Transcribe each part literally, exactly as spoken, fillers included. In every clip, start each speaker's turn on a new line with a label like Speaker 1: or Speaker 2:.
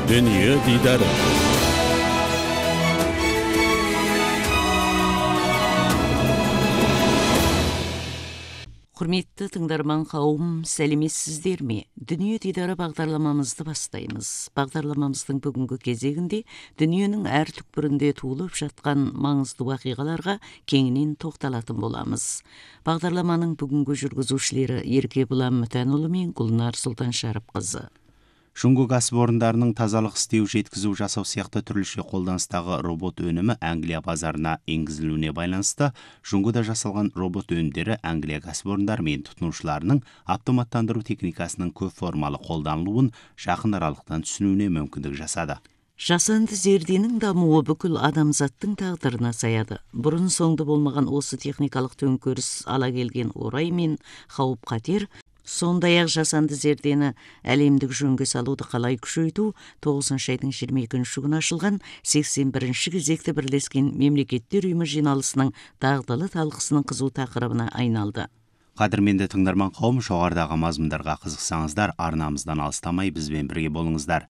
Speaker 1: Dünya Didarı.
Speaker 2: Құрметті тыңдарман қауым, сәлеметсіздер ме? Дүние дидары бағдарламамызды бастаймыз. Бағдарламамыздың бүгінгі кезегінде дүниенің әр түкпірінде туылып жатқан маңызды уақиғаларға кеңінен тоқталатын боламыз. Бағдарламаның бүгінгі жүргізушілері Ерке Бұлан Мүтәнұлы мен Гүлнар Сұлтаншарапқызы.
Speaker 3: Жұңғы кәсіпорындарының тазалық істеу, жеткізу, жасау сияқты түрліше қолданыстағы робот өнімі Англия базарына енгізілуіне байланысты, Жұңғыда жасалған робот өнімдері Англия кәсіпорындары мен тұтынушыларының автоматтандыру техникасының көп формалы қолданылуын жақын аралықтан түсінуіне мүмкіндік жасады.
Speaker 2: Жасанды зерденің дамуы бүкіл адамзаттың тағдырына саяды. Бұрын соңды болмаған осы техникалық төңкеріс ала келген орай мен қауіп қатер, сондай-ақ жасанды зердені әлемдік жөнге салуды қалай күшейту тоғызыншы айдың жиырма екінші күні ашылған сексен бірінші кезекті бірлескен мемлекеттер ұйымы жиналысының дағдылы талқысының қызу тақырыбына айналды.
Speaker 3: Қадірменді тыңдарман қауым, жоғарыдағы мазмұндарға қызықсаңыздар, арнамыздан алыстамай бізбен бірге болыңыздар.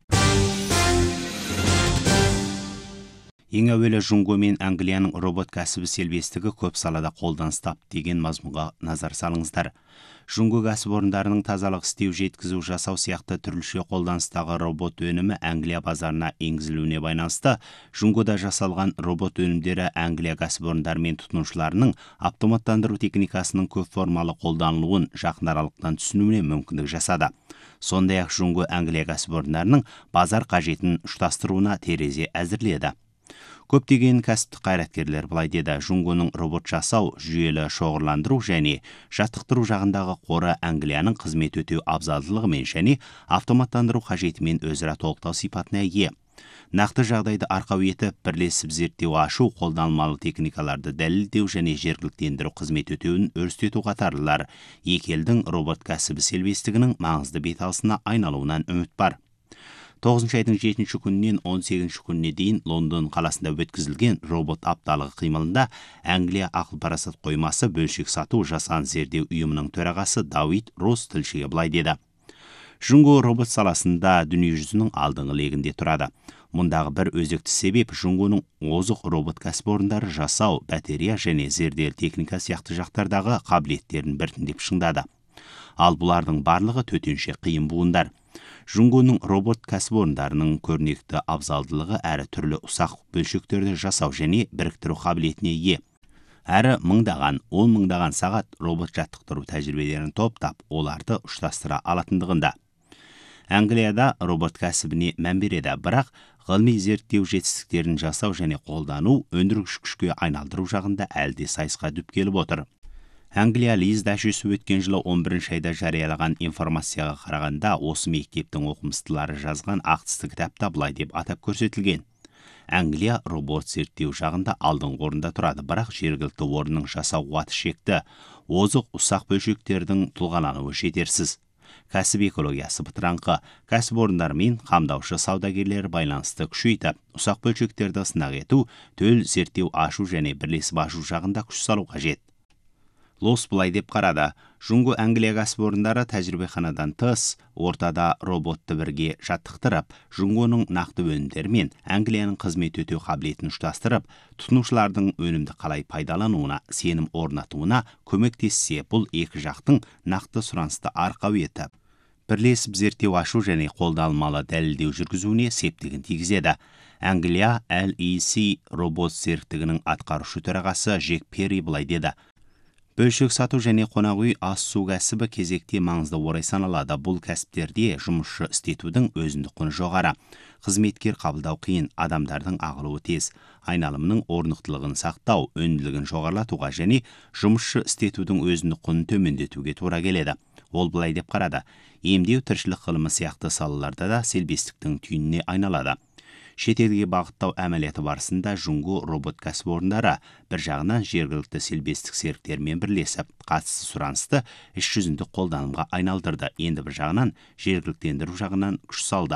Speaker 3: Ең әуелі Жұңғы мен Англияның робот кәсібі селбестігі көп салада қолданыс тапты деген мазмұнға назар салыңыздар. Жұңғы кәсіпорындарының тазалық істеу, жеткізу, жасау сияқты түрліше қолданыстағы робот өнімі Англия базарына енгізілуіне байланысты, Жұңғыда жасалған робот өнімдері Англия кәсіпорындары мен тұтынушыларының автоматтандыру техникасының көп формалы қолданылуын жақын аралықтан түсінуіне мүмкіндік жасады. Сондай-ақ Жұңғы Англия кәсіпорындарының базар қажетін ұштастыруына терезе әзірледі. Көптеген кәсіптік қайраткерлер былай деді: Жұңғының робот жасау, жүйелі шоғырландыру және жаттықтыру жағындағы қоры Англияның қызмет өтеу абзалдылығымен және автоматтандыру қажетімен өзара толықтау сипатына ие. Нақты жағдайды арқау етіп, бірлесіп зерттеу ашу, қолданылмалы техникаларды дәлелдеу және жергіліктендіру қызмет өтеуін өрістету қатарлылар екі елдің робот кәсібі селбестігінің маңызды беталысына айналуынан үміт бар. тоғызыншы айдың жетінші күнінен он сегізінші күніне дейін Лондон қаласында өткізілген робот апталығы қимылында Англия ақыл парасат қоймасы бөлшек сату жасан зердеу ұйымының төрағасы Давид Росс тілшіге былай деді: Жұңғы робот саласында дүниежүзінің алдыңғы легінде тұрады. Мұндағы бір өзекті себеп Жұңғының озық робот кәсіпорындары жасау, батарея және зерделі техника сияқты жақтардағы қабілеттерін біртіндеп шыңдады. Ал бұлардың барлығы төтенше қиын буындар. Жұңғының робот кәсіпорындарының көрнекті абзалдылығы әрі түрлі ұсақ бөлшектерді жасау және біріктіру қабілетіне ие. Әрі мыңдаған, он мыңдаған сағат робот жаттықтыру тәжірибелерін топтап, оларды ұштастыра алатындығында. Англияда робот кәсібіне мән береді, бірақ ғылыми зерттеу жетістіктерін жасау және қолдану өндіргіш күшке айналдыру жағында әлде сайысқа дүп келіп отыр. Англия Лиз дәшесі өткен жылы он бірінші айда жариялаған информацияға қарағанда, осы мектептің оқымыстылары жазған ақтысты кітапта былай деп атап көрсетілген: Англия робот зерттеу жағында алдыңғы орында тұрады, бірақ жергілікті орынның жасау қуаты шекті, озық ұсақ бөлшектердің тұлғалануы жетерсіз. Кәсіп экологиясы бытыраңқы, кәсіпорындар мен қамдаушы саудагерлер байланысты күшейтіп, ұсақ бөлшектерді сынақ ету, төл зерттеу ашу және бірлесіп ашу жағында күш салу қажет. Лос былай деп қарады: Жұңғы Англия кәсіпорындары тәжірибеханадан тыс, ортада роботты бірге жаттықтырып, Жұңғының нақты өнімдері мен Англияның қызмет өтеу қабілетін ұштастырып, тұтынушылардың өнімді қалай пайдалануына сенім орнатуына көмектессе, бұл екі жақтың нақты сұранысты арқау етіп, бірлесіп зерттеу ашу және қолданылмалы дәлелдеу жүргізуіне септігін тигізеді. Англия Эл И Си робот серіктігінің атқарушы төрағасы Джек Перри былай деді: Бөлшек сату және қонақ үй ас су кәсібі кезекте маңызды орай саналады. Бұл кәсіптерде жұмысшы істетудің өзіндік құны жоғары. Қызметкер қабылдау қиын, адамдардың ағылуы тез. Айналымның орнықтылығын сақтау, өнімділігін жоғарлатуға және жұмысшы істетудің өзіндік құнын төмендетуге тура келеді. Ол былай деп қарады: Емдеу, тіршілік ғылымы сияқты салаларда да селбестіктің түйініне айналады. Шетелге бағыттау әмәлияты барысында Жұңғы робот кәсіпорындары бір жағынан жергілікті селбестік серіктермен бірлесіп, қатысты сұранысты іс жүзінде қолданымға айналдырды. Енді бір жағынан жергіліктендіру жағынан күш салды.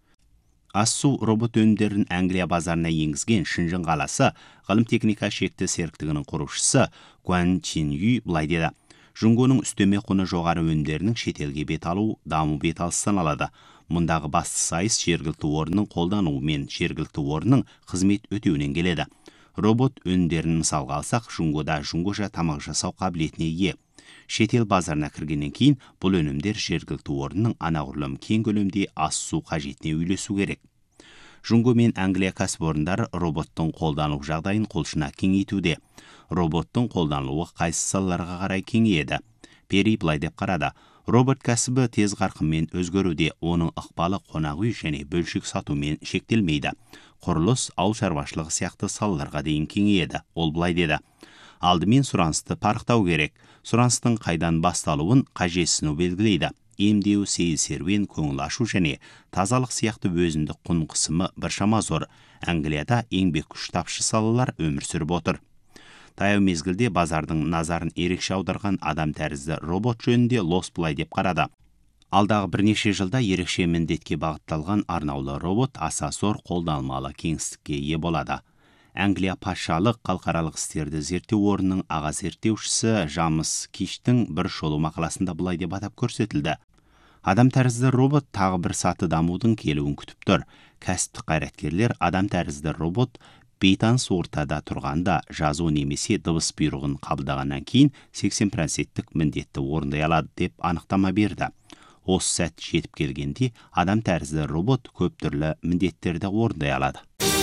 Speaker 3: Ас-су робот өнімдерін Англия базарына енгізген Шынжың қаласы ғылым техника шекті серіктігінің құрушысы Гуан Чин Ю былай деді: Жұңғының үстеме құны жоғары өнімдерінің шетелге бет алу, даму бет алысы саналады. Мұндағы басты сайыс жергілікті орынның қолдануы мен жергілікті орынның қызмет өтеуінен келеді. Робот өнімдерін мысалға алсақ, Жунгода Жунгоша тамақ жасау қабілетіне ие. Шетел базарына кіргеннен кейін бұл өнімдер жергілікті орынның анағұрлым кең көлемде ас су қажетіне үйлесу керек. Жунго мен Англия кәсіпорындары роботтың қолдану жағдайын қолшына кеңейтуде. Роботтың қолданылуы қайсы салаларға қарай кеңейеді. Пери былай деп қарады: робот кәсібі тез қарқынмен өзгеруде, оның ықпалы қонақ үй және бөлшек сатумен шектелмейді. Құрылыс, ауыл шаруашылығы сияқты салаларға дейін кеңейеді. Ол былай деді: алдымен сұранысты парықтау керек. Сұраныстың қайдан басталуын қажетсіну белгілейді. Емдеу, сейіл серуен, көңіл ашу және тазалық сияқты өзіндік құн қысымы біршама зор. Англияда еңбек күш тапшы салалар өмір сүріп отыр. Таяу мезгілде базардың назарын ерекше аударған адам тәрізді робот жөнінде Лос былай деп қарады: алдағы бірнеше жылда ерекше міндетке бағытталған арнаулы робот аса зор қолданылмалы кеңістікке ие болады. Англия патшалық халықаралық істерді зерттеу орнының аға зерттеушісі Жамс Киштің бір шолу мақаласында былай деп атап көрсетілді: адам тәрізді робот тағы бір саты дамудың келуін күтіп тұр. Кәсіптік қайраткерлер адам тәрізді робот бейтаныс ортада тұрғанда жазу немесе дыбыс бұйрығын қабылдағаннан кейін сексен проценттік міндетті орындай алады деп анықтама берді. Осы сәт жетіп келгенде адам тәрізді робот көп түрлі міндеттерді орындай алады.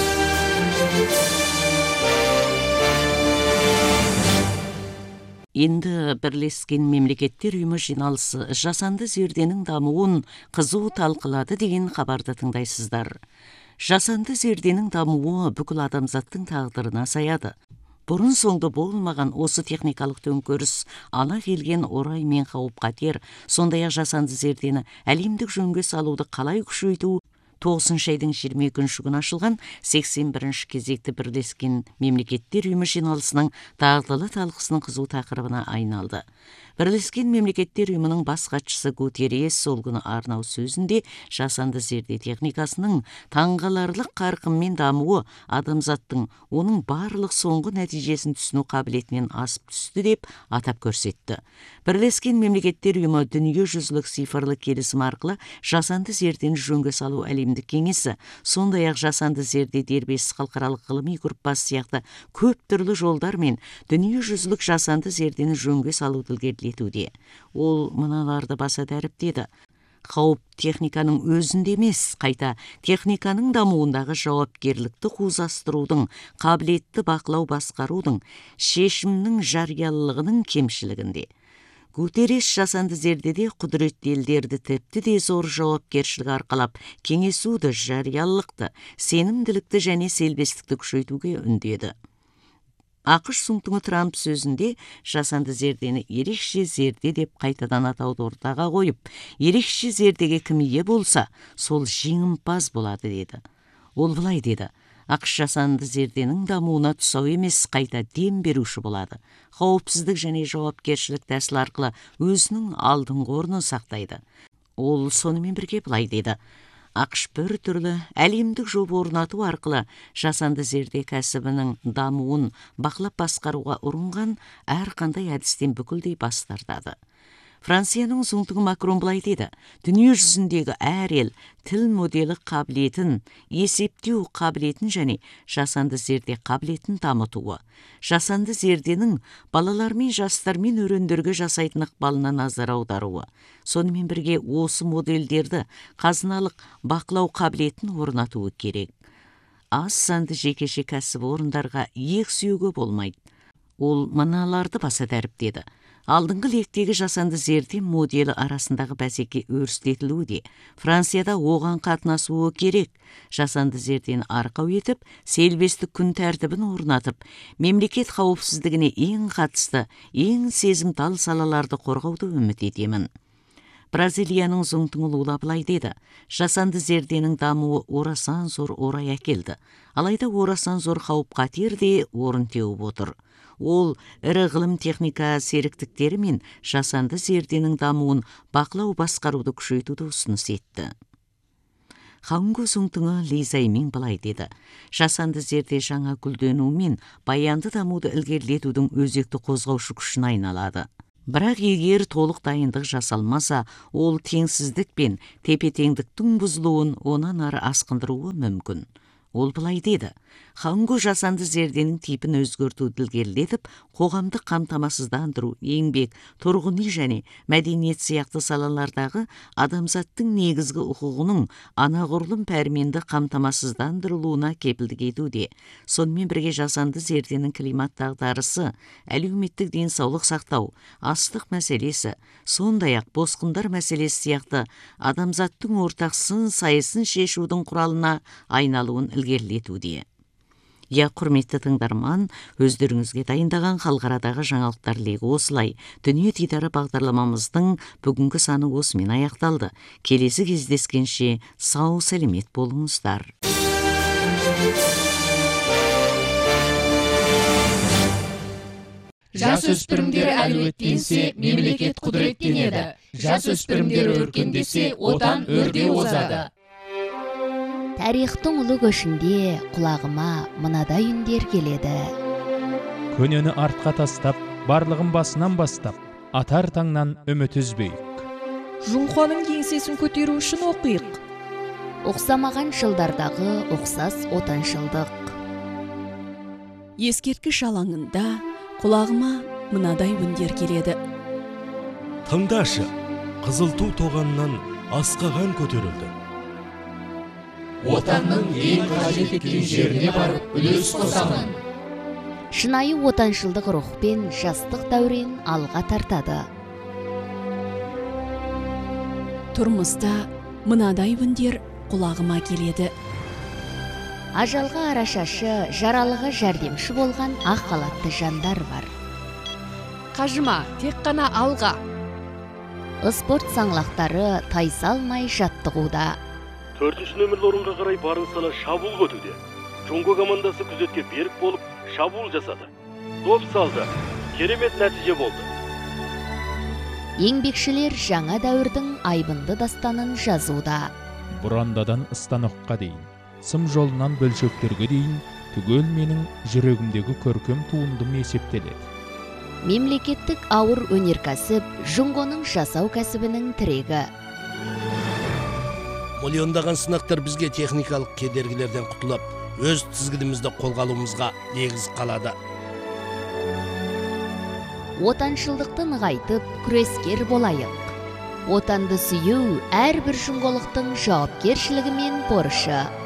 Speaker 2: Енді Бірлескен Мемлекеттер Ұйымы жиналысы жасанды зерденің дамуын қызу талқылады деген хабарды тыңдайсыздар. Жасанды зерденің дамуы бүкіл адамзаттың тағдырына саяды. Бұрын соңды болмаған осы техникалық төңкеріс ала келген орай мен қауіп қатер, сондай-ақ жасанды зердені әлемдік жөнге салуды қалай күшейту тоғызыншы айдың жиырма екінші күні ашылған сексен бірінші кезекті Бірлескен Мемлекеттер Ұйымы жиналысының дағдылы талқысының қызу тақырыбына айналды. Бірлескен Мемлекеттер Ұйымының бас хатшысы Гутеррес сол күні арнау сөзінде жасанды зерде техникасының таңғаларлық қарқынмен дамуы адамзаттың оның барлық соңғы нәтижесін түсіну қабілетінен асып түсті деп атап көрсетті. Бірлескен Мемлекеттер Ұйымы дүниежүзілік цифрлы келісім арқылы жасанды зердені жөнге салу әлемдік кеңесі, сондай-ақ жасанды зерде дербес халықаралық ғылыми группасы сияқты көп түрлі жолдармен дүниежүзілік жасанды зердені жөнге салуды ілгерілетуде. Ол мыналарды баса дәріптеді: қауіп техниканың өзінде емес, қайта техниканың дамуындағы жауапкерлікті қозғастырудың, қабілетті бақылау басқарудың, шешімнің жариялылығының кемшілігінде. Гутеррес жасанды зердеде құдіретті елдерді тіпті де зор жауапкершілік арқалап кеңесуді, жариялылықты, сенімділікті және селбестікті күшейтуге үндеді. ақш Сунтыңы Трамп сөзінде жасанды зердені ерекше зерде деп қайтадан атауды ортаға қойып, ерекше зердеге кім ие болса, сол жеңімпаз болады деді. Ол былай деді: ақш жасанды зерденің дамуына тұсау емес, қайта дем беруші болады. Қауіпсіздік және жауапкершілік тәсіл арқылы өзінің алдыңғы орнын сақтайды. Ол сонымен бірге былай деді: ақш бір түрлі әлемдік жоба орнату арқылы жасанды зерде кәсібінің дамуын бақылап басқаруға ұрынған әрқандай әдістен бүкілдей бас тартады. Францияның Зонтыңы Макрон былай деді: дүние жүзіндегі әр ел тіл моделі қабілетін, есептеу қабілетін және жасанды зерде қабілетін дамытуы, жасанды зерденің балалар мен жастар мен өрендерге жасайтын ықпалына назар аударуы, сонымен бірге осы модельдерді қазыналық бақылау қабілетін орнатуы керек. Аз санды жекеше кәсіпорындарға иек сүйеуге болмайды. Ол мыналарды баса дәріптеді: алдыңғы лектегі жасанды зерде моделі арасындағы бәсеке өрістетілуде. Францияда оған қатынасуы керек. Жасанды зердені арқау етіп, селбестік күн тәртібін орнатып, мемлекет қауіпсіздігіне ең қатысты, ең сезімтал салаларды қорғауды үміт етемін. Бразилияның Зонтыңы Лула былай деді: жасанды зерденің дамуы орасан зор орай әкелді. Алайда орасан зор қауіп қатер де орын теуіп отыр. Ол ірі ғылым техника серіктіктері мен жасанды зерденің дамуын бақылау басқаруды күшейтуді ұсыныс етті. Ханго Зонтыңы Лизаймен былай деді: жасанды зерде жаңа гүлдену мен баянды дамуды ілгерілетудің өзекті қозғаушы күшіне айналады. Бірақ егер толық дайындық жасалмаса, ол теңсіздік пен тепе-теңдіктің бұзылуын онан ары асқындыруы мүмкін. Ол былай деді: Ханго жасанды зерденің типін өзгертуді ілгерілетіп, қоғамдық қамтамасыздандыру, еңбек, тұрғын үй және мәдениет сияқты салалардағы адамзаттың негізгі құқығының анағұрлым пәрменді қамтамасыздандырылуына кепілдік етуде. Сонымен бірге жасанды зерденің климат дағдарысы, әлеуметтік денсаулық сақтау, астық мәселесі, сондай-ақ босқындар мәселесі сияқты адамзаттың ортақ сын сайысын шешудің құралына айналуын ілгерілетуде. Я, құрметті тыңдарман, өздеріңізге дайындаған халықарадағы жаңалықтар легі осылай. Дүние дидары бағдарламамыздың бүгінгі саны осымен аяқталды. Келесі кездескенше сау сәлемет болыңыздар.
Speaker 1: Жасөспірімдер әлеуеттенсе, мемлекет құдіреттенеді. Жасөспірімдер өркендесе, отан өрде озады.
Speaker 4: Тарихтың ұлы көшінде құлағыма мынадай үндер келеді.
Speaker 5: Көнені артқа тастап, барлығын басынан бастап, атар таңнан үміт үзбейік.
Speaker 6: Жұңқаның еңсесін көтеру үшін оқиық.
Speaker 4: Ұқсамаған жылдардағы ұқсас отаншылдық.
Speaker 6: Ескерткіш алаңында құлағыма мынадай үндер келеді.
Speaker 7: Тыңдашы, қызыл ту тоғаннан асқаған көтерілді.
Speaker 1: Отанның ең қажет еткен жеріне барып үлес қосамын.
Speaker 4: Шынайы отаншылдық рухпен жастық дәурен алға тартады.
Speaker 6: Тұрмыста мынадай үндер құлағыма келеді.
Speaker 4: Ажалға арашашы, жаралыға жәрдемші болған ақ халатты жандар бар.
Speaker 6: Қажыма, тек қана алға.
Speaker 4: Спорт саңлақтары тайсалмай жаттығуда.
Speaker 8: Төртінші нөмірлі орынға қарай барын сала шабуыл көтуде. Жонго командасы күзетке берік болып шабуыл жасады. Доп салды. Керемет нәтиже болды.
Speaker 4: Еңбекшілер жаңа дәуірдің айбынды дастанын жазуда.
Speaker 5: Бұрандадан станокқа дейін, сым жолынан бөлшектерге дейін, түгел менің жүрегімдегі көркем туындым есептеледі.
Speaker 4: Мемлекеттік ауыр өнеркәсіп Жұңғоның жасау кәсібінің тірегі.
Speaker 7: Миллиондаған сынақтар бізге техникалық кедергілерден құтылып, өз тізгінімізді қолға алуымызға негіз қалады.
Speaker 4: Отаншылдықты нығайтып, күрескер болайық. Отанды сүю әрбір жұңғолықтың жауапкершілігі мен борышы.